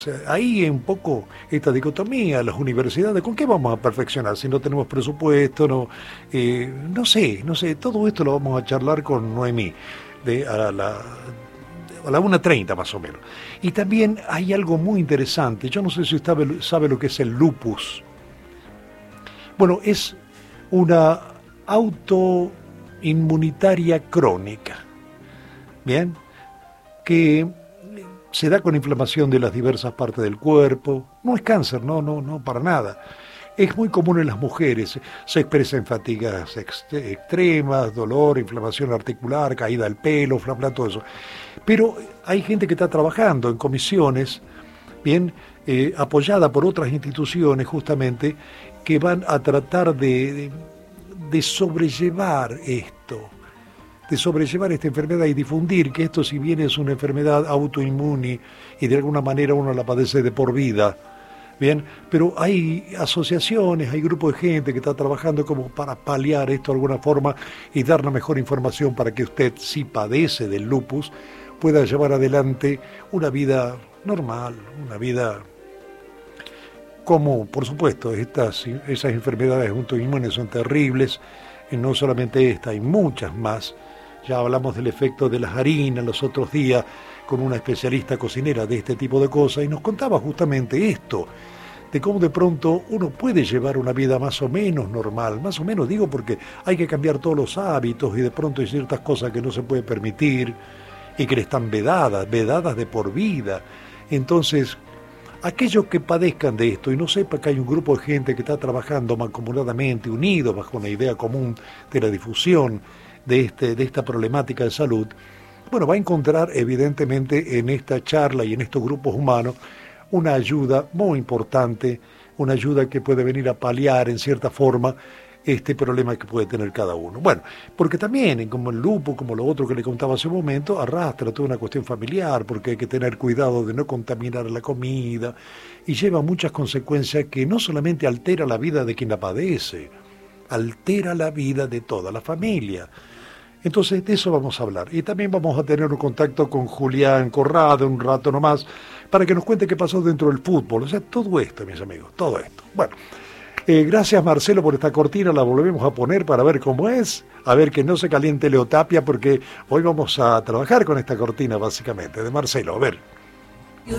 O sea, ahí un poco esta dicotomía, las universidades, ¿con qué vamos a perfeccionar si no tenemos presupuesto? No, no sé, todo esto lo vamos a charlar con Noemí a la 1:30 más o menos. Y también hay algo muy interesante, yo no sé si usted sabe lo que es el lupus. Bueno, es una autoinmunitaria crónica, ¿bien? Que se da con inflamación de las diversas partes del cuerpo. No es cáncer, no, no, no, para nada. Es muy común en las mujeres. Se expresa en fatigas extremas, dolor, inflamación articular, caída del pelo, todo eso. Pero hay gente que está trabajando en comisiones, bien, apoyada por otras instituciones justamente, que van a tratar de sobrellevar esto, de sobrellevar esta enfermedad y difundir que esto, si bien es una enfermedad autoinmune y de alguna manera uno la padece de por vida, bien, pero hay asociaciones, hay grupos de gente que está trabajando como para paliar esto de alguna forma y dar la mejor información para que usted, si padece del lupus, pueda llevar adelante una vida normal, una vida como, por supuesto, esas enfermedades autoinmunes son terribles, y no solamente esta, hay muchas más. Ya hablamos del efecto de las harinas los otros días con una especialista cocinera de este tipo de cosas y nos contaba justamente esto, de cómo de pronto uno puede llevar una vida más o menos normal, más o menos digo porque hay que cambiar todos los hábitos y de pronto hay ciertas cosas que no se puede permitir y que le están vedadas de por vida. Entonces, aquellos que padezcan de esto y no sepan que hay un grupo de gente que está trabajando mancomunadamente, unidos bajo una idea común de la difusión de esta problemática de salud, bueno, va a encontrar evidentemente en esta charla y en estos grupos humanos una ayuda muy importante, una ayuda que puede venir a paliar en cierta forma este problema que puede tener cada uno. Bueno, porque también, como el lupus, como lo otro que le contaba hace un momento, arrastra toda una cuestión familiar, porque hay que tener cuidado de no contaminar la comida, y lleva muchas consecuencias que no solamente altera la vida de quien la padece, altera la vida de toda la familia. Entonces, de eso vamos a hablar. Y también vamos a tener un contacto con Julián Corrado un rato nomás, para que nos cuente qué pasó dentro del fútbol. O sea, todo esto, mis amigos, todo esto. Bueno. Gracias Marcelo por esta cortina, la volvemos a poner para ver cómo es, a ver que no se caliente Leotapia porque hoy vamos a trabajar con esta cortina básicamente, de Marcelo, a ver.